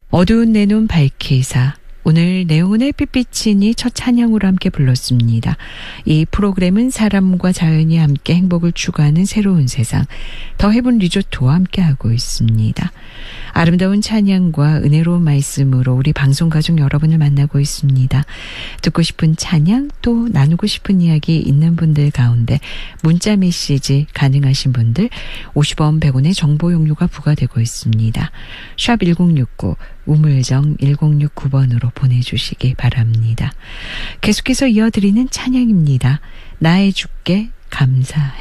어두운 내 눈 밝히사. 오늘 내온의 삐삐친이 첫 찬양으로 함께 불렀습니다. 이 프로그램은 사람과 자연이 함께 행복을 추구하는 새로운 세상, 더 헤븐 리조트와 함께하고 있습니다. 아름다운 찬양과 은혜로운 말씀으로 우리 방송가족 여러분을 만나고 있습니다. 듣고 싶은 찬양, 또 나누고 싶은 이야기 있는 분들 가운데 문자 메시지 가능하신 분들 50원 100원의 정보 용료가 부과되고 있습니다. 샵 1069 우물정 1069번으로 보내주시기 바랍니다. 계속해서 이어드리는 찬양입니다. 나의 주께 감사해.